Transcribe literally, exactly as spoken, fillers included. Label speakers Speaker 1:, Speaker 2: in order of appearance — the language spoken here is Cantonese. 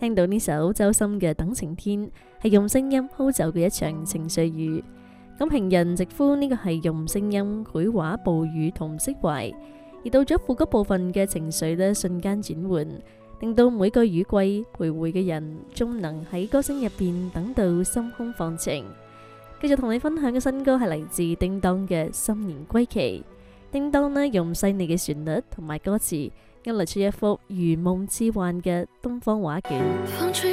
Speaker 1: 聽到呢首周深嘅《等晴天》，係用聲音鋪就嘅一場情緒雨。咁平人直呼呢個係用聲音繪畫暴雨同釋懷，而到咗副歌部分嘅情緒呢，瞬間轉換，令到每個雨季徘徊嘅人，終能喺歌聲入邊等到心空放晴。繼續同你分享嘅新歌係嚟自叮當嘅《新年歸期》。叮當呢用細膩嘅旋律同埋歌詞，勾勒出一幅如夢似幻嘅東方畫卷。